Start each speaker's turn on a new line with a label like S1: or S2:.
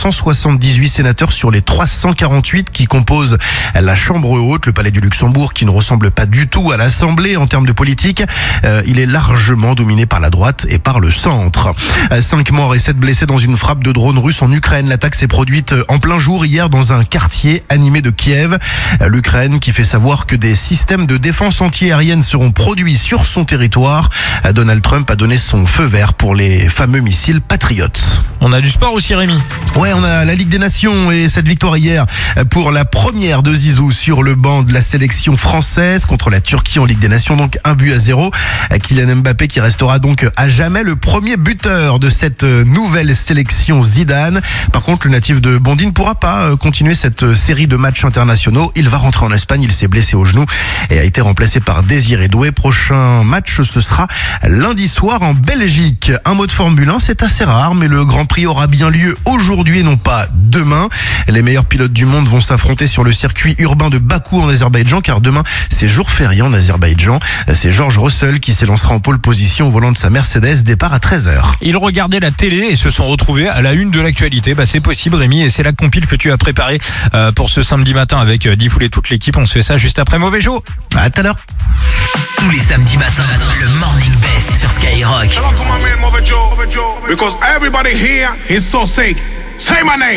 S1: 278 sénateurs sur les 348 qui composent la Chambre haute, le palais du Luxembourg, qui ne ressemble pas du tout à l'Assemblée en termes de politique. Il est largement dominé par la droite et par le centre. 5 morts et 7 blessés dans une frappe de drone russe en Ukraine. L'attaque s'est produite en plein jour hier dans un quartier animé de Kiev. L'Ukraine qui fait savoir que des systèmes de défense anti-aérienne seront produits sur son territoire. Donald Trump a donné son feu vert pour les fameux missiles Patriot.
S2: On a du sport aussi, Rémi.
S1: Ouais, on a la Ligue des Nations et cette victoire hier pour la première de Zizou sur le banc de la sélection française contre la Turquie en Ligue des Nations, donc 1-0. Kylian Mbappé qui restera donc à jamais le premier buteur de cette nouvelle sélection Zidane. Par contre, le natif de Bondy ne pourra pas continuer cette série de matchs internationaux. Il va rentrer en Espagne, il s'est blessé au genou et a été remplacé par Désiré Doué. Prochain match, ce sera lundi soir en Belgique. Un mot de Formule 1, c'est assez rare, mais le Grand Prix aura bien lieu aujourd'hui et non pas demain. Les meilleurs pilotes du monde vont s'affronter sur le circuit urbain de Bakou en Azerbaïdjan, car demain, c'est jour férié en Azerbaïdjan. C'est George Russell qui s'élancera en pole position au volant de sa Mercedes, départ à 13h.
S2: Ils regardaient la télé et se sont retrouvés à la une de l'actualité. C'est possible, Rémi, et c'est la compile que tu as préparée pour ce samedi matin avec Diffoul et toute l'équipe. On se fait ça juste après Mauvais Joe.
S1: À tout à l'heure.
S3: Tous les samedis matins, le Morning Best sur Skyrock.
S4: Because everybody here is so sick. Say my name.